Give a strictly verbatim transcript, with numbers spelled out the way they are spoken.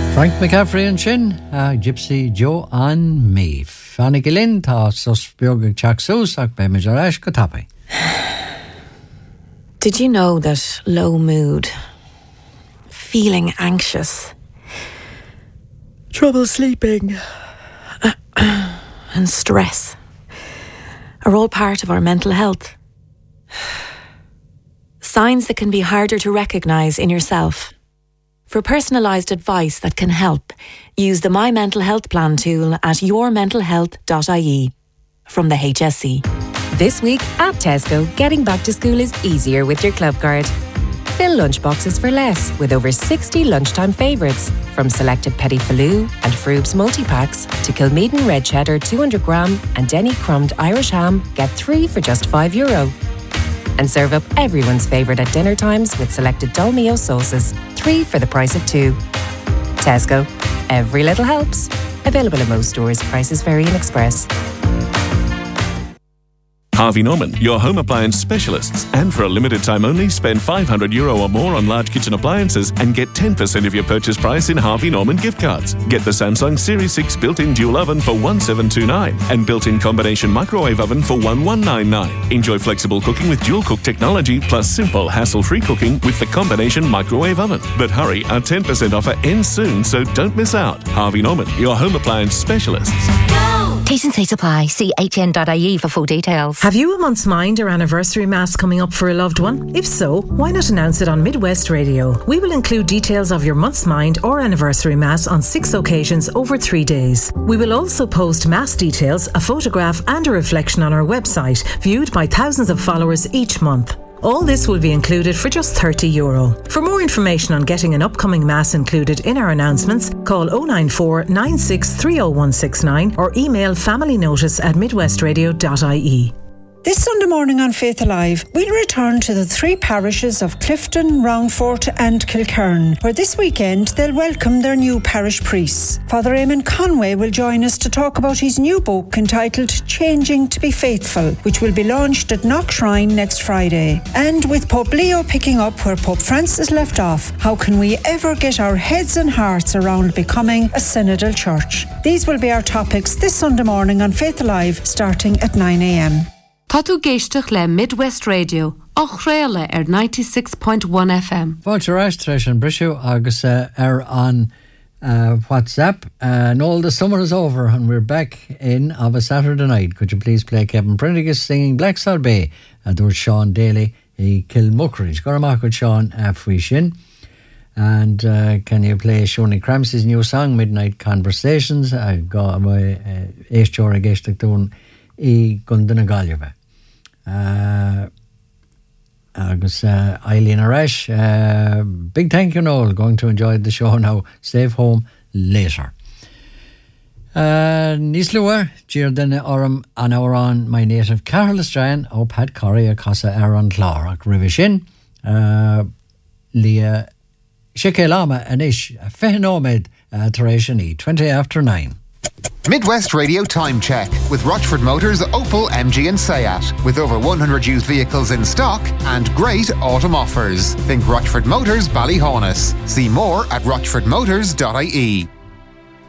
Frank McCaffrey and Shin, uh, Gypsy Joe and me. Fanny Gillin, ta sus bjorg chak sus, ak be majarash katapi. Did you know that low mood, feeling anxious, trouble sleeping, and stress are all part of our mental health? Signs that can be harder to recognise in yourself. For personalised advice that can help, use the My Mental Health Plan tool at your mental health dot I E from the H S C. This week at Tesco, getting back to school is easier with your club card. Fill lunchboxes for less with over sixty lunchtime favourites, from selected Petit Faloo and Froob's multi-packs to Kilmeaden Red Cheddar two hundred gram and Denny Crumbed Irish Ham, get three for just five euro. And serve up everyone's favourite at dinner times with selected Dolmio sauces, three for the price of two. Tesco. Every little helps. Available in most stores. Prices vary in Express. Harvey Norman, your home appliance specialists. And for a limited time only, spend five hundred euro or more on large kitchen appliances and get ten percent of your purchase price in Harvey Norman gift cards. Get the Samsung Series six built-in dual oven for one thousand seven hundred twenty-nine and built-in combination microwave oven for one thousand one hundred ninety-nine. Enjoy flexible cooking with dual cook technology plus simple hassle-free cooking with the combination microwave oven. But hurry, our ten percent offer ends soon, so don't miss out. Harvey Norman, your home appliance specialists. T's and C's apply. See H N dot I E for full details. Have you a month's mind or anniversary mass coming up for a loved one? If so, why not announce it on Midwest Radio? We will include details of your month's mind or anniversary mass on six occasions over three days. We will also post mass details, a photograph and a reflection on our website, viewed by thousands of followers each month. All this will be included for just thirty euro. For more information on getting an upcoming mass included in our announcements, call oh nine four, nine six three oh one six nine or email familynotice at midwestradio dot I E. This Sunday morning on Faith Alive, we'll return to the three parishes of Clifton, Roundfort and Kilkern, where this weekend they'll welcome their new parish priests. Father Eamon Conway will join us to talk about his new book entitled Changing to be Faithful, which will be launched at Knock Shrine next Friday. And with Pope Leo picking up where Pope Francis left off, how can we ever get our heads and hearts around becoming a synodal church? These will be our topics this Sunday morning on Faith Alive, starting at nine a.m. Tá tú géisteach le Midwest Radio, ach réile ar ninety-six point one F M. Fáilte ráis treis an brisú agus uh, ar on uh, WhatsApp. Uh, and all the summer is over and we're back in of a Saturday night. Could you please play Kevin Prendergast singing Black Salt Bay? Uh, there was Sean Daly, he Kilmuckridge. Got a mark with Sean uh, Fwishin. And uh, can you play Shoni Cramsey's new song, Midnight Conversations? I got my Ace Jora Geshtak Doon I Gundana Galyava. Uh, agus uh, Eileen Arash, uh, big thank you Noel, going to enjoy the show now, safe home later. Uh, Nís lua, Jeer den orm an hour on my native Carol Estrain, o Pat Corrie a casa Aaron Clark Rivishin, uh, Leah Shike Lama Anish, Fehenomed, uh, Tereshani, twenty after nine. Midwest Radio Time Check with Rochford Motors, Opel, M G and Seat. With over one hundred used vehicles in stock and great autumn offers. Think Rochford Motors Ballyhonus. See more at rochford motors dot I E.